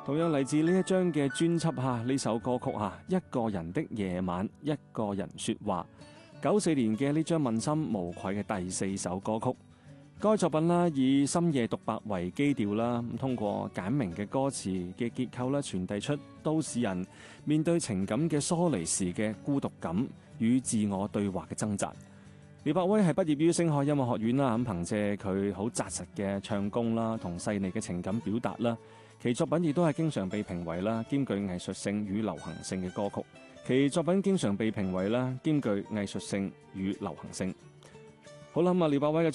同樣嚟自呢一張嘅專輯吓，呢首歌曲吓，一個人的夜晚，一個人說話。94年嘅呢張問心無愧嘅第4首歌曲。該作品啦以深夜獨白為基調啦，咁通過簡明嘅歌詞嘅結構啦，傳遞出都市人面對情感嘅疏離時嘅孤獨感與自我對話嘅掙扎。廖百威係畢業於星海音樂學院啦，咁憑借佢好紮實嘅唱功啦，同細膩嘅情感表達啦，其作品亦都係經常被評為啦兼具藝術性與流行性嘅歌曲。其作品經常被評為啦兼具藝術性與流行性。好啦，咁啊，廖百威嘅